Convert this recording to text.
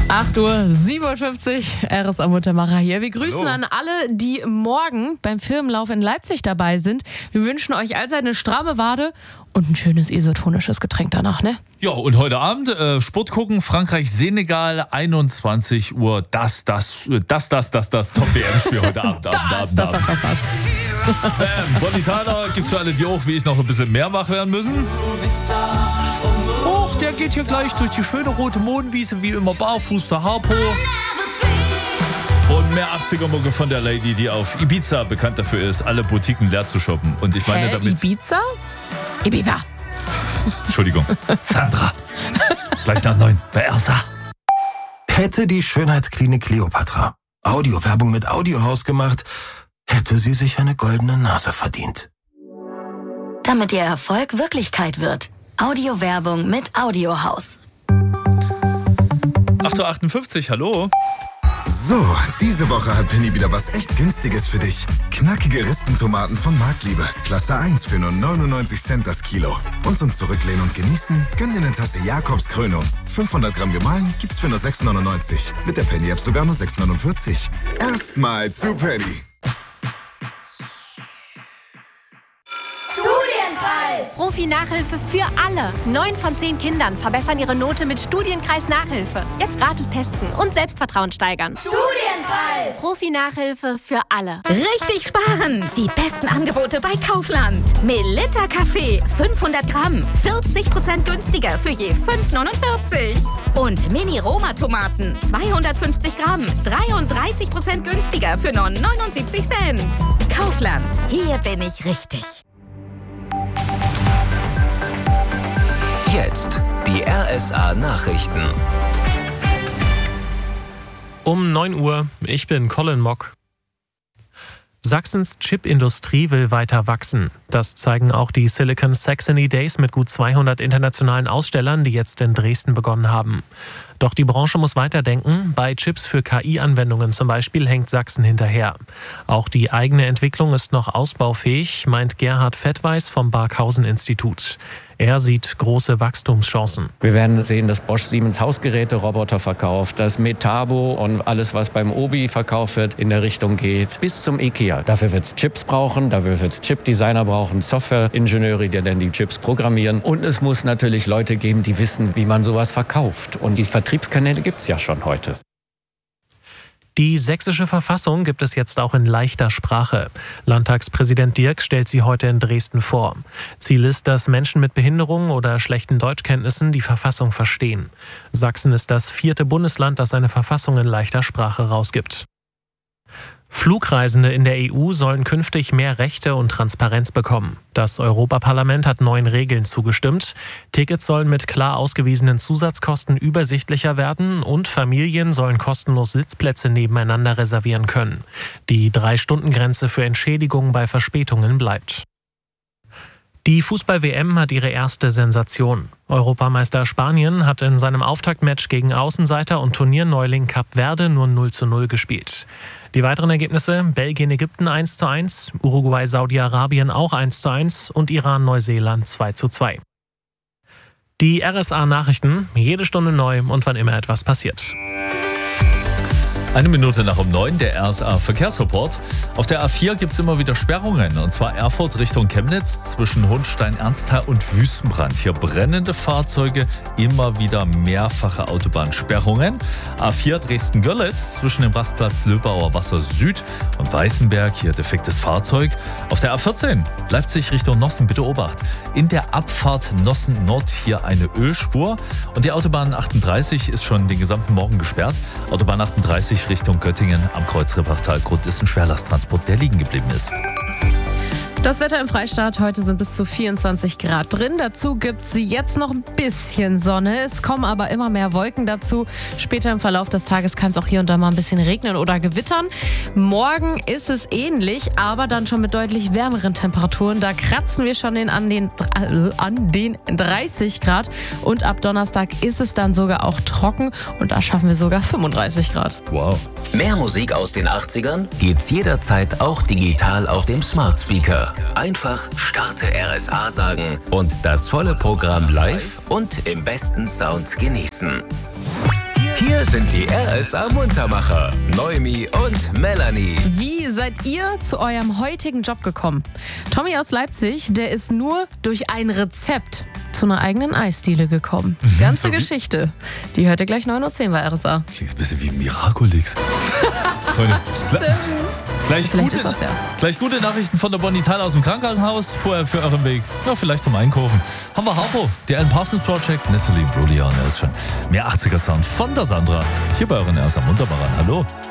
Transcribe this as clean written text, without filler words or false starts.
8:57 Uhr, RSA Muttermacher hier. Wir grüßen an alle, die morgen beim Firmenlauf in Leipzig dabei sind. Wir wünschen euch allzeit eine stramme Wade und ein schönes isotonisches Getränk danach, ne? Ja, und heute Abend Sport gucken, Frankreich-Senegal, 21 Uhr. Das Top-WM-Spiel heute Abend. Das. Bonitana gibt's für alle, die auch wie ich noch ein bisschen mehr wach werden müssen. Och, der geht hier gleich durch die schöne rote Mohnwiese, wie immer barfuß, der Harpo. Und mehr 80er-Mucke von der Lady, die auf Ibiza bekannt dafür ist, alle Boutiquen leer zu shoppen. Und ich meine damit... Ibiza? Entschuldigung. Sandra. Gleich nach 9 bei Elsa. Hätte die Schönheitsklinik Kleopatra Audiowerbung mit Audiohaus gemacht, hätte sie sich eine goldene Nase verdient. Damit ihr Erfolg Wirklichkeit wird. Audiowerbung mit Audiohaus. 8:58 Uhr, hallo. So, diese Woche hat Penny wieder was echt Günstiges für dich. Knackige Ristentomaten von Marktliebe. Klasse 1 für nur 99 Cent das Kilo. Und zum Zurücklehnen und Genießen, gönn dir eine Tasse Jakobs Krönung. 500 Gramm gemahlen gibt's für nur 6,99. Mit der Penny-App sogar nur 6,49. Erstmals zu Penny. Profi-Nachhilfe für alle. 9 von 10 Kindern verbessern ihre Note mit Studienkreis Nachhilfe. Jetzt gratis testen und Selbstvertrauen steigern. Studienpreis! Profi-Nachhilfe für alle. Richtig sparen! Die besten Angebote bei Kaufland. Melitta Kaffee, 500 Gramm, 40% günstiger für je 5,49. Und Mini-Roma-Tomaten, 250 Gramm, 33% günstiger für nur 79 Cent. Kaufland, hier bin ich richtig. Jetzt die RSA-Nachrichten. Um 9 Uhr, ich bin Colin Mock. Sachsens Chipindustrie will weiter wachsen. Das zeigen auch die Silicon Saxony Days mit gut 200 internationalen Ausstellern, die jetzt in Dresden begonnen haben. Doch die Branche muss weiterdenken. Bei Chips für KI-Anwendungen zum Beispiel hängt Sachsen hinterher. Auch die eigene Entwicklung ist noch ausbaufähig, meint Gerhard Fettweis vom Barkhausen-Institut. Er sieht große Wachstumschancen. Wir werden sehen, dass Bosch Siemens Hausgeräte-Roboter verkauft, dass Metabo und alles, was beim Obi verkauft wird, in der Richtung geht, bis zum IKEA. Dafür wird es Chips brauchen, dafür wird es Chip-Designer brauchen, Software-Ingenieure, die dann die Chips programmieren. Und es muss natürlich Leute geben, die wissen, wie man sowas verkauft. Und die Vertriebskanäle gibt es ja schon heute. Die sächsische Verfassung gibt es jetzt auch in leichter Sprache. Landtagspräsident Dirk stellt sie heute in Dresden vor. Ziel ist, dass Menschen mit Behinderungen oder schlechten Deutschkenntnissen die Verfassung verstehen. Sachsen ist das 4. Bundesland, das eine Verfassung in leichter Sprache rausgibt. Flugreisende in der EU sollen künftig mehr Rechte und Transparenz bekommen. Das Europaparlament hat neuen Regeln zugestimmt. Tickets sollen mit klar ausgewiesenen Zusatzkosten übersichtlicher werden und Familien sollen kostenlos Sitzplätze nebeneinander reservieren können. Die 3-Stunden-Grenze für Entschädigungen bei Verspätungen bleibt. Die Fußball-WM hat ihre erste Sensation. Europameister Spanien hat in seinem Auftaktmatch gegen Außenseiter und Turnierneuling Kap Verde nur 0:0 gespielt. Die weiteren Ergebnisse: Belgien-Ägypten 1:1, Uruguay-Saudi-Arabien auch 1:1 und Iran-Neuseeland 2:2. Die RSA-Nachrichten, jede Stunde neu und wann immer etwas passiert. 1 Minute nach um 9, der RSA-Verkehrsreport. Auf der A4 gibt es immer wieder Sperrungen, und zwar Erfurt Richtung Chemnitz zwischen Hohenstein-Ernsthal und Wüstenbrand. Hier brennende Fahrzeuge, immer wieder mehrfache Autobahnsperrungen. A4 Dresden-Görlitz zwischen dem Rastplatz Löbauer Wasser Süd und Weißenberg, hier defektes Fahrzeug. Auf der A14 Leipzig Richtung Nossen, bitte Obacht. In der Abfahrt Nossen Nord hier eine Ölspur, und die Autobahn 38 ist schon den gesamten Morgen gesperrt. Autobahn 38 Richtung Göttingen am Kreuz Reppachtal-Grund ist ein Schwerlasttransport, der liegen geblieben ist. Das Wetter im Freistaat, heute sind bis zu 24 Grad drin. Dazu gibt es jetzt noch ein bisschen Sonne. Es kommen aber immer mehr Wolken dazu. Später im Verlauf des Tages kann es auch hier und da mal ein bisschen regnen oder gewittern. Morgen ist es ähnlich, aber dann schon mit deutlich wärmeren Temperaturen. Da kratzen wir schon an den 30 Grad. Und ab Donnerstag ist es dann sogar auch trocken. Und da schaffen wir sogar 35 Grad. Wow. Mehr Musik aus den 80ern gibt's jederzeit auch digital auf dem Smart Speaker. Einfach Starte RSA sagen und das volle Programm live und im besten Sound genießen. Hier sind die RSA Muntermacher, Noemi und Melanie. Wie seid ihr zu eurem heutigen Job gekommen? Tommy aus Leipzig, der ist nur durch ein Rezept zu einer eigenen Eisdiele gekommen. Ganze Geschichte. Die hört ihr gleich 9:10 Uhr bei RSA. Klingt ein bisschen wie Miraculix. Stimmt. Gleich gute Nachrichten von der Bonital aus dem Krankenhaus. Vorher für euren Weg, ja, vielleicht zum Einkaufen. Haben wir Harpo, der Alan Parsons Project, Natalie Brullian, der ist schon mehr 80er Sound von der Sandra. Hier bei euren RSA Muntermachern. Hallo.